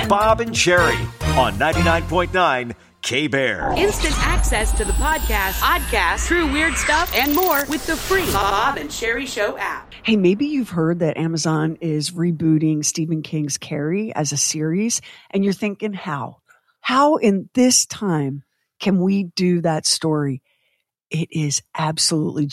Bob and Sheri on 99.9 K-Bear. Instant access to the podcast, true weird stuff, and more with the free Bob and Sheri Show app. Hey, maybe you've heard that Amazon is rebooting Stephen King's Carrie as a series, and you're thinking, how? How in this time can we do that story? It is absolutely